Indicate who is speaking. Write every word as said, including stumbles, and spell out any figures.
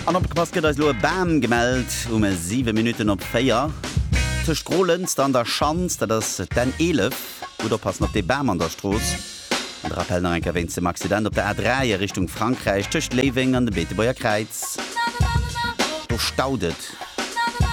Speaker 1: An opgepasst gët lo Bam gemeldt um sieben Minuten op Féier. Tcht Rollens an der Schanz, dat ass den elef oder passen op de Bam an der Stroos. Und Rappel nach enker wennn zum Accident op der A drei Richtung Frankreich tcht Leving an de Betebauer Kreiz. Do staudet.